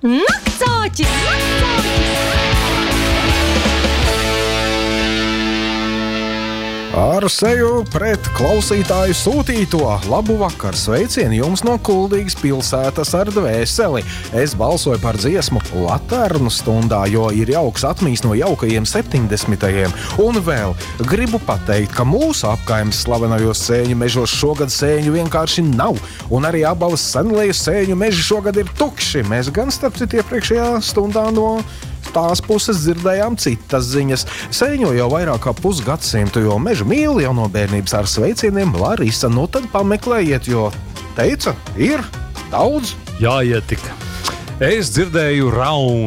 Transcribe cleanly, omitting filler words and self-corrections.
Naktsāķis! Ar seju pret klausītāju sūtīto labu vakaru sveicienu jums no Kuldīgas pilsētas ar dvēseli. Es balsoju par dziesmu Laternu stundā, jo ir jauks atmiņas no jaukajiem 70. Un vēl gribu pateikt, ka mūsu apkaimes slavenajos sēņu mežos šogad sēņu vienkārši nav. Un arī Abavas senlējas sēņu meži šogad ir tukši. Mēs gan starp citu iepriekšējā stundā no tās puses dzirdējām citas ziņas. Sēņo jau vairāk kā pusgadsimtu, jo mežu mīl jau no bērnības ar sveicieniem Larisa. Nu tad pameklējiet, jo teica, ir daudz. Jāietika. Es dzirdēju raunu.